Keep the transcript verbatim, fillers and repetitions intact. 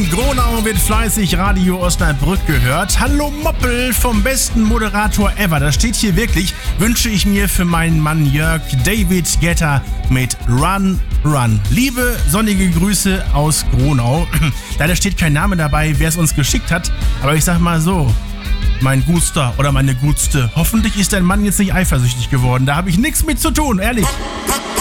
In Gronau wird fleißig Radio Osnabrück gehört. Hallo Moppel vom besten Moderator ever. Das steht hier wirklich, wünsche ich mir für meinen Mann Jörg David Getter mit Run, Run. Liebe sonnige Grüße aus Gronau. Leider steht kein Name dabei, wer es uns geschickt hat. Aber ich sag mal so, mein Guster oder meine Gutste, hoffentlich ist dein Mann jetzt nicht eifersüchtig geworden. Da habe ich nichts mit zu tun, ehrlich.